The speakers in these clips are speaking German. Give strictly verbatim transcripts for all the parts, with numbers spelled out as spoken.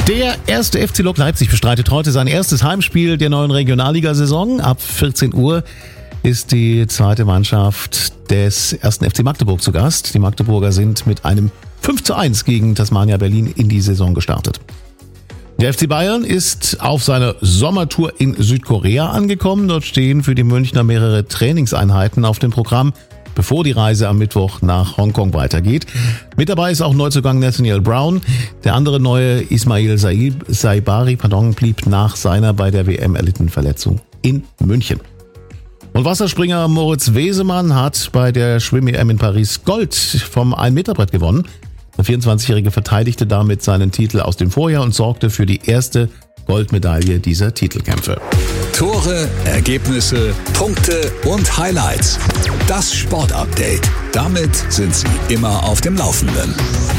Der erste F C Lok Leipzig bestreitet heute sein erstes Heimspiel der neuen Regionalligasaison. Ab vierzehn Uhr ist die zweite Mannschaft des ersten F C Magdeburg zu Gast. Die Magdeburger sind mit einem fünf zu eins gegen Tasmania Berlin in die Saison gestartet. Der F C Bayern ist auf seiner Sommertour in Südkorea angekommen. Dort stehen für die Münchner mehrere Trainingseinheiten auf dem Programm, bevor die Reise am Mittwoch nach Hongkong weitergeht. Mit dabei ist auch Neuzugang Nathaniel Brown. Der andere neue Ismail Saibari pardon, blieb nach seiner bei der W M erlittenen Verletzung in München. Und Wasserspringer Moritz Wesemann hat bei der Schwimm-E M in Paris Gold vom ein Meter Brett gewonnen. Der vierundzwanzigjährige verteidigte damit seinen Titel aus dem Vorjahr und sorgte für die erste Goldmedaille dieser Titelkämpfe. Tore, Ergebnisse, Punkte und Highlights. Das Sportupdate. Damit sind Sie immer auf dem Laufenden.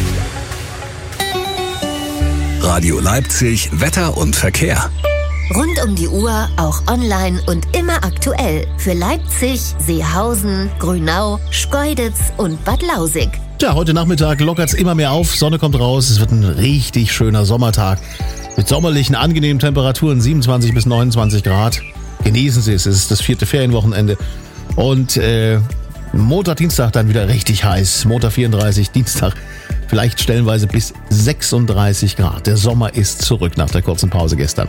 Radio Leipzig, Wetter und Verkehr. Rund um die Uhr, auch online und immer aktuell. Für Leipzig, Seehausen, Grünau, Schkeuditz und Bad Lausick. Tja, heute Nachmittag lockert's immer mehr auf, Sonne kommt raus, es wird ein richtig schöner Sommertag. Mit sommerlichen, angenehmen Temperaturen, siebenundzwanzig bis neunundzwanzig Grad. Genießen Sie es, es ist das vierte Ferienwochenende. Und äh, Montag, Dienstag dann wieder richtig heiß. Montag vierunddreißig, Dienstag vielleicht stellenweise bis sechsunddreißig Grad. Der Sommer ist zurück nach der kurzen Pause gestern.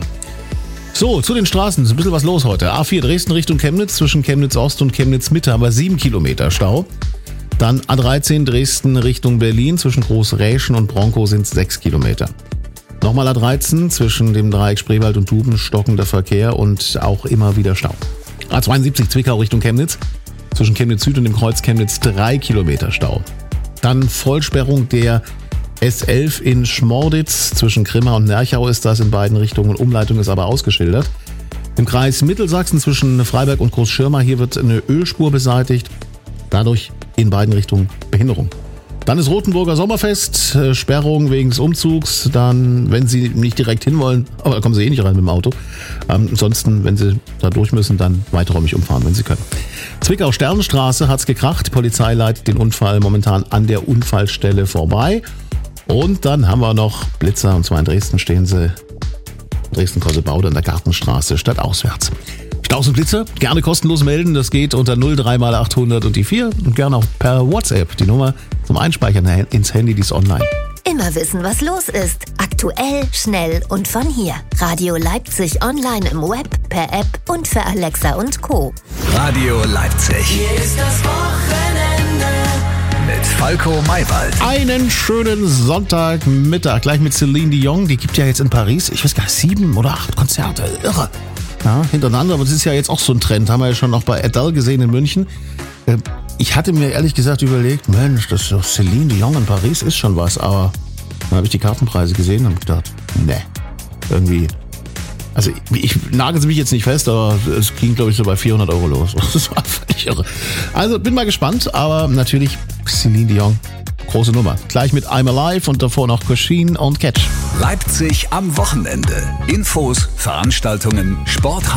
So, zu den Straßen, ist ein bisschen was los heute. A vier Dresden Richtung Chemnitz, zwischen Chemnitz Ost und Chemnitz Mitte haben wir sieben Kilometer Stau. Dann A dreizehn Dresden Richtung Berlin, zwischen Großräschen und Bronkow sind es sechs Kilometer. Nochmal A dreizehn, zwischen dem Dreieck Spreewald und Duben stockender Verkehr und auch immer wieder Stau. A zweiundsiebzig Zwickau Richtung Chemnitz, zwischen Chemnitz Süd und dem Kreuz Chemnitz drei Kilometer Stau. Dann Vollsperrung der S elf in Schmorditz, zwischen Grimma und Nerchau ist das in beiden Richtungen, Umleitung ist aber ausgeschildert. Im Kreis Mittelsachsen zwischen Freiberg und Großschirma, hier wird eine Ölspur beseitigt, dadurch in beiden Richtungen Behinderung. Dann ist Rothenburger Sommerfest, äh, Sperrung wegen des Umzugs, dann, wenn Sie nicht direkt hin wollen, aber da kommen Sie eh nicht rein mit dem Auto. Ähm, ansonsten, wenn Sie da durch müssen, dann weiträumig umfahren, wenn Sie können. Zwickau Sternenstraße hat's gekracht, die Polizei leitet den Unfall momentan an der Unfallstelle vorbei. Und dann haben wir noch Blitzer, und zwar in Dresden stehen sie, Dresden-Kossebaude an der Gartenstraße stadtauswärts. Staus und Blitzer, gerne kostenlos melden, das geht unter null drei mal achthundert und die vier und gerne auch per WhatsApp, die Nummer zum Einspeichern ins Handy, die ist online. Immer wissen, was los ist. Aktuell, schnell und von hier. Radio Leipzig online im Web, per App und für Alexa und Co. Radio Leipzig. Hier ist das Wochenende. Mit Falco Maywald. Einen schönen Sonntagmittag, gleich mit Celine Dion. Die gibt ja jetzt in Paris, ich weiß gar nicht, sieben oder acht Konzerte. Irre. Ja, hintereinander, aber das ist ja jetzt auch so ein Trend. Haben wir ja schon noch bei Adele gesehen in München. Ich hatte mir ehrlich gesagt überlegt, Mensch, das ist doch Celine Dion in Paris ist schon was. Aber dann habe ich die Kartenpreise gesehen und gedacht, ne, irgendwie. Also ich, ich nagel sie mich jetzt nicht fest, aber es ging, glaube ich, so bei vierhundert Euro los. Das war völlig irre. Also bin mal gespannt, aber natürlich Celine Dion, große Nummer. Gleich mit I'm Alive und davor noch Cochine und Catch. Leipzig am Wochenende. Infos, Veranstaltungen, Sport.